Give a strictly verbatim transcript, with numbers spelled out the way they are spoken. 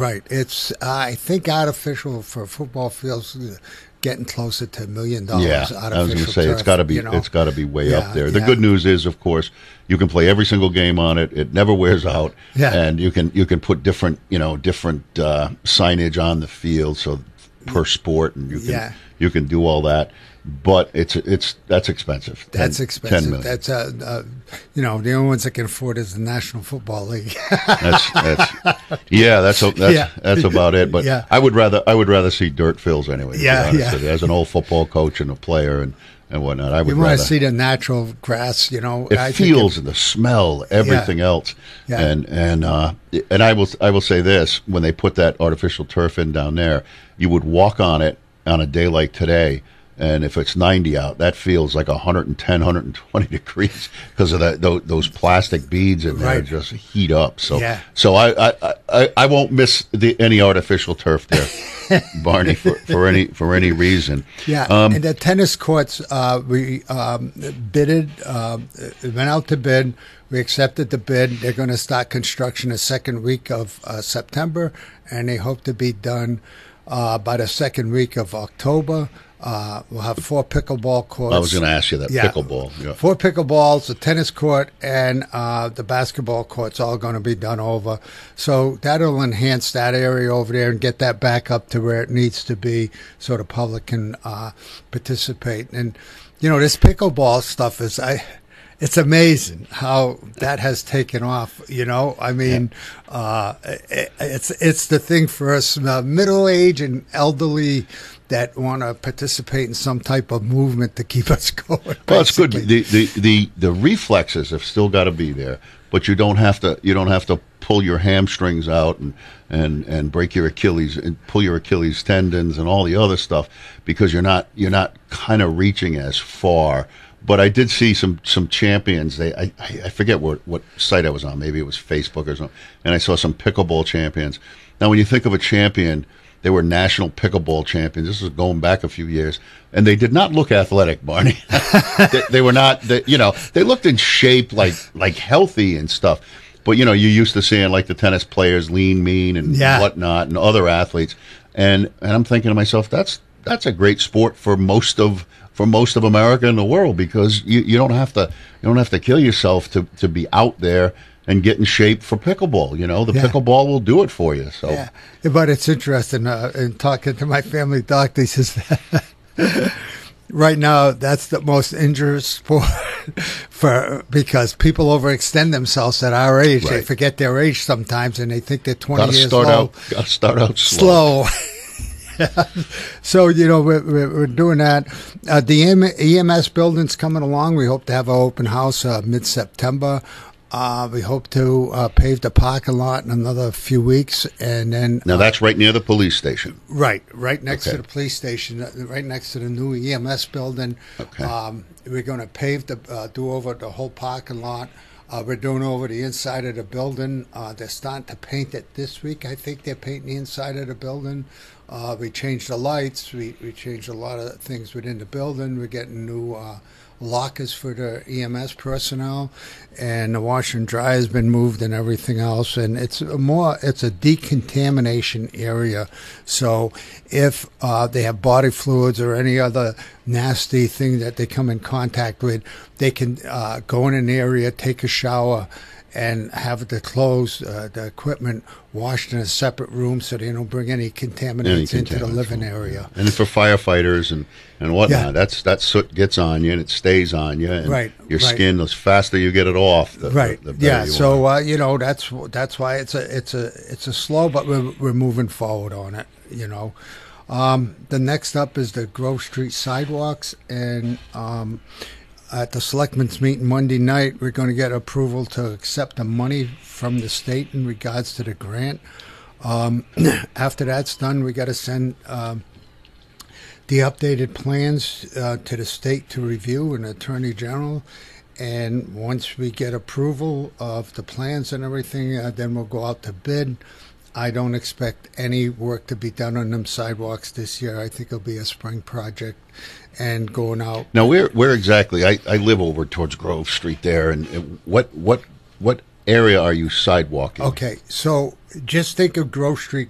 Right. It's, uh, I think artificial for football fields getting closer to a million dollars. Yeah, artificial I was going to say turf, it's got to be you know? it's got to be way Yeah, up there. The yeah. good news is, of course, you can play every single game on it. It never wears out, Yeah. and you can you can put different you know different uh, signage on the field so per sport, and you can Yeah. you can do all that. But it's it's that's expensive. That's ten, expensive. ten million. That's uh, uh, you know, the only ones that can afford is the National Football League. That's, that's yeah, that's a, that's Yeah. that's about it. But Yeah. I would rather I would rather see dirt fills anyway. to be Yeah, honest yeah. with you. As an old football coach and a player and, and whatnot, I would You want rather to see the natural grass, you know. it I think feels and the smell, everything else, Yeah. and and uh, and I will I will say this: when they put that artificial turf in down there, you would walk on it on a day like today. And if it's ninety out, that feels like one hundred ten, one hundred twenty degrees because of that those, those plastic beads in there Right. just heat up. So, Yeah. so I, I, I, I won't miss the, any artificial turf there, Barney, for, for any for any reason. Yeah, Um, and the tennis courts, uh, we um, bidded, uh, it went out to bid. We accepted the bid. They're going to start construction the second week of uh, September, and they hope to be done uh, by the second week of October. Uh, we'll have four pickleball courts. I was going to ask you that Yeah. pickleball. Yeah. Four pickleballs, a tennis court, and uh, the basketball court's all going to be done over. So that'll enhance that area over there and get that back up to where it needs to be so the public can uh, participate. And, you know, this pickleball stuff is, I, it's amazing how that has taken off, you know. I mean, yeah. uh, it, it's, it's the thing for us uh, middle-aged and elderly that want to participate in some type of movement to keep us going. Well, it's good. basically. The, the the the reflexes have still got to be there, but you don't have to you don't have to pull your hamstrings out and and and break your Achilles and pull your Achilles tendons and all the other stuff because you're not you're not kind of reaching as far. But I did see some some champions. They I I forget what what site I was on. Maybe it was Facebook or something. And I saw some pickleball champions. Now, when you think of a champion, they were national pickleball champions. This was going back a few years, and they did not look athletic, Barney. they, they were not. They, you know, they looked in shape, like like healthy and stuff. But you know, you used to seeing like the tennis players, lean, mean, and Yeah. whatnot, and other athletes. And and I'm thinking to myself, that's that's a great sport for most of for most of America and the world because you, you don't have to you don't have to kill yourself to to be out there and get in shape for pickleball. You know, the Yeah. pickleball will do it for you. So. Yeah, but it's interesting. Uh, in talking to my family doctor, he says that right now that's the most injurious sport for because people overextend themselves at our age. They Right. forget their age sometimes, and they think they're twenty Gotta years start old. out. Gotta start out slow. Slow. Yeah. So, you know, we're, we're, we're doing that. Uh, the E M S building's coming along. We hope to have an open house uh, mid-September. Uh, we hope to uh, pave the parking lot in another few weeks, and then Now uh, that's right near the police station. right, right next Okay. to the police station, uh, right next to the new E M S building. Okay. Um, we're going to pave the uh, do over the whole parking lot. Uh, we're doing over the inside of the building. Uh, they're starting to paint it this week. I think they're painting the inside of the building. Uh, we changed the lights. We we changed a lot of things within the building. We're getting new uh, lockers for the E M S personnel, and the washer and dryer has been moved and everything else. And it's a more it's a decontamination area. So if uh, they have body fluids or any other nasty thing that they come in contact with, they can uh, go in an area, take a shower, and have the clothes, uh, the equipment washed in a separate room so they don't bring any contaminants Any into the contaminants. living area. And for firefighters and, and whatnot, Yeah. that's that soot gets on you and it stays on you. And Right, your right. skin, the faster you get it off, the, Right. the, the better yeah. you So are. uh, you know that's that's why it's a it's a it's a slow, but we're we're moving forward on it. You know, um, the next up is the Grove Street sidewalks, and um, at the selectmen's meeting Monday night, we're going to get approval to accept the money from the state in regards to the grant. Um, after that's done, we got to send um, the updated plans uh, to the state to review and Attorney General. And once we get approval of the plans and everything, uh, then we'll go out to bid. I don't expect any work to be done on them sidewalks this year. I think it'll be a spring project and going out. Now, where where exactly? I, I live over towards Grove Street there, and and what what what area are you sidewalking? Okay, so just think of Grove Street